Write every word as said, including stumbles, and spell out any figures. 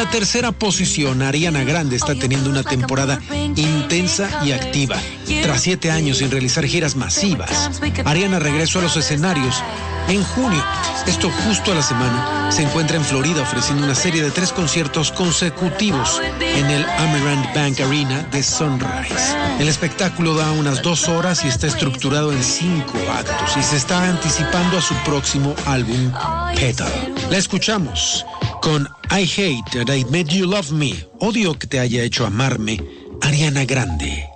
la tercera posición, Ariana Grande está teniendo una temporada intensa y activa. Tras siete años sin realizar giras masivas, Ariana regresó a los escenarios en junio. Esto justo a la semana. Se encuentra en Florida ofreciendo una serie de tres conciertos consecutivos en el Amerant Bank Arena de Sunrise. El espectáculo da unas dos horas y está estructurado en cinco actos y se está anticipando a su próximo álbum, Petal. La escuchamos con I Hate That I Made You Love Me, odio que te haya hecho amarme, Ariana Grande.